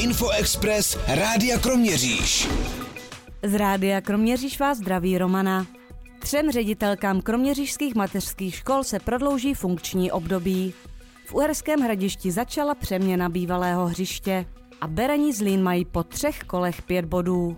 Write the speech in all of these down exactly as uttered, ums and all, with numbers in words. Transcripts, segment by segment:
Info Express Rádia Kroměříž. Z Rádia Kroměříž vás zdraví Romana. Třem ředitelkám kroměřížských mateřských škol se prodlouží funkční období. V Uherském Hradišti začala přeměna bývalého hřiště a Berani Zlín mají po třech kolech pět bodů.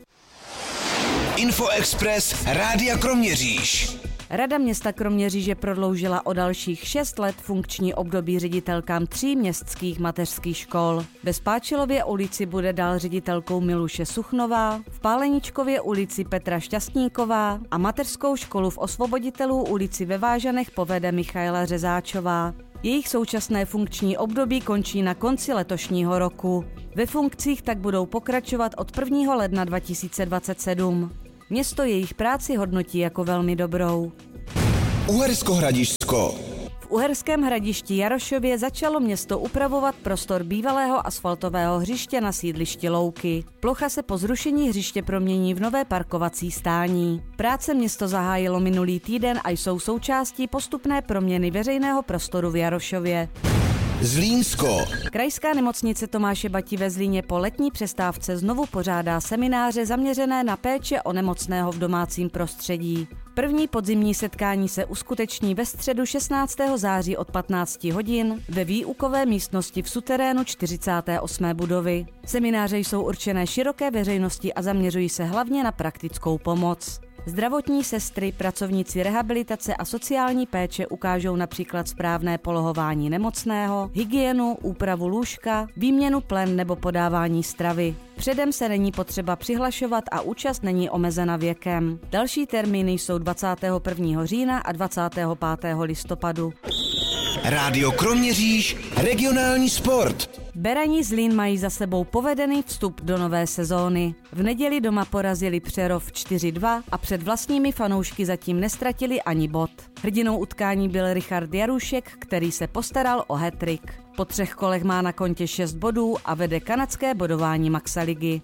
Info Express Rádia Kroměříž. Rada města Kroměříže prodloužila o dalších šest let funkční období ředitelkám tří městských mateřských škol. Ve Spáčilově ulici bude dál ředitelkou Miluše Suchnová, v Páleničkově ulici Petra Šťastníková a mateřskou školu v Osvoboditelů ulici ve Vážanech povede Michaela Řezáčová. Jejich současné funkční období končí na konci letošního roku. Ve funkcích tak budou pokračovat od prvního ledna dva tisíce dvacet sedm. Město jejich práci hodnotí jako velmi dobrou. Uhersko-Hradišťsko. V Uherském Hradišti Jarošově začalo město upravovat prostor bývalého asfaltového hřiště na sídlišti Louky. Plocha se po zrušení hřiště promění v nové parkovací stání. Práce město zahájilo minulý týden a jsou součástí postupné proměny veřejného prostoru v Jarošově. Zlínsko. Krajská nemocnice Tomáše Bati ve Zlíně po letní přestávce znovu pořádá semináře zaměřené na péče o nemocného v domácím prostředí. První podzimní setkání se uskuteční ve středu šestnáctého září od patnácti hodin ve výukové místnosti v suterénu čtyřicáté osmé budovy. Semináře jsou určené široké veřejnosti a zaměřují se hlavně na praktickou pomoc. Zdravotní sestry, pracovníci rehabilitace a sociální péče ukážou například správné polohování nemocného, hygienu, úpravu lůžka, výměnu plen nebo podávání stravy. Předem se není potřeba přihlašovat a účast není omezena věkem. Další termíny jsou dvacátého prvního října a dvacátého pátého listopadu. Rádio Kroměříž, regionální sport. Berani Zlín mají za sebou povedený vstup do nové sezóny. V neděli doma porazili Přerov čtyři dva a před vlastními fanoušky zatím nestratili ani bod. Hrdinou utkání byl Richard Jarušek, který se postaral o hat-trick. Po třech kolech má na kontě šest bodů a vede kanadské bodování Maxa ligy.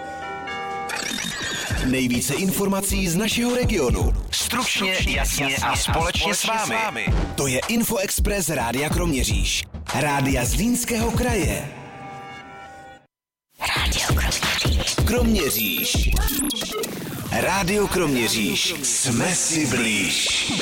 Nejvíce informací z našeho regionu. Stručně, jasně a společně s vámi. To je Info Express Rádia Kroměříž. Rádia Zlínského kraje. Rádio Kroměříž. Kroměříž. Rádio Kroměříž. Jsme si blíž.